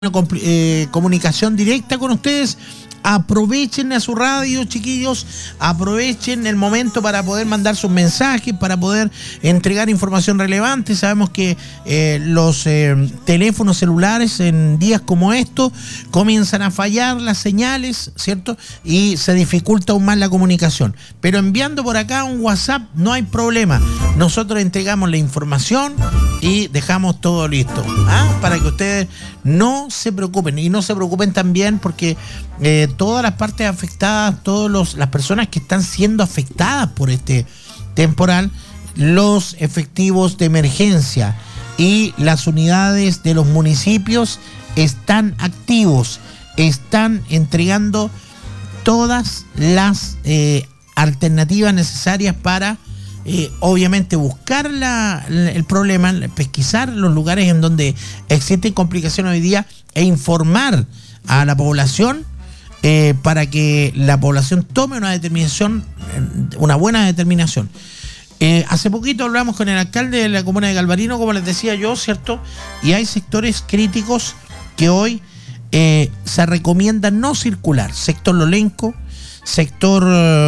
Comunicación directa con ustedes. Aprovechen a su radio, chiquillos, aprovechen el momento para poder mandar sus mensajes, para poder entregar información relevante. Sabemos que los teléfonos celulares en días como estos comienzan a fallar las señales, ¿cierto? Y se dificulta aún más la comunicación. Pero enviando por acá un WhatsApp no hay problema. Nosotros entregamos la información y dejamos todo listo, para que ustedes no se preocupen. Y no se preocupen también porque todas las partes afectadas, todas las personas que están siendo afectadas por este temporal, los efectivos de emergencia y las unidades de los municipios están activos, están entregando todas las alternativas necesarias para obviamente buscar el problema, pesquisar los lugares en donde existen complicaciones hoy día e informar a la población para que la población tome una determinación, una buena determinación. Hace poquito hablamos con el alcalde de la comuna de Galvarino, como les decía yo, ¿cierto? Y hay sectores críticos que hoy se recomienda no circular. Sector Lolenco, sector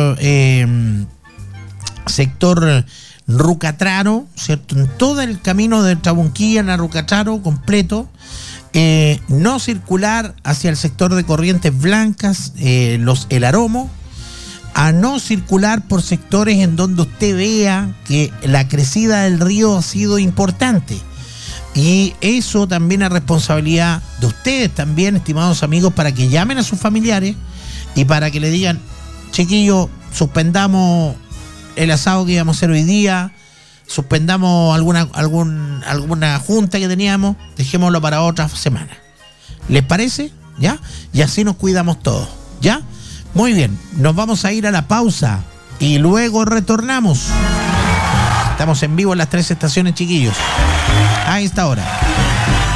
Rucatraro, ¿cierto? En todo el camino de Trabunquilla a Rucatraro completo. No circular hacia el sector de Corrientes Blancas, el Aromo, a no circular por sectores en donde usted vea que la crecida del río ha sido importante. Y eso también es responsabilidad de ustedes también, estimados amigos, para que llamen a sus familiares y para que le digan: chiquillo, suspendamos el asado que íbamos a hacer hoy día, suspendamos alguna junta que teníamos, dejémoslo para otra semana. ¿Les parece? ¿Ya? Y así nos cuidamos todos. ¿Ya? Muy bien, nos vamos a ir a la pausa y luego retornamos. Estamos en vivo en las 3 estaciones, chiquillos, a esta hora.